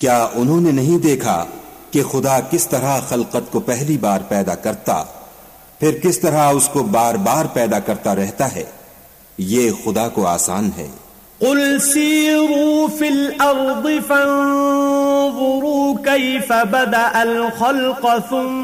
क्या उन्होंने नहीं देखा कि खुदा किस तरह खलकत को पहली बार पैदा करता, फिर किस तरह उसको बार बार पैदा करता रहता है। ये खुदा को आसान है। कुल सीरू फिल अर्द फंज़ुरू कैफ़ बदअल खल्क़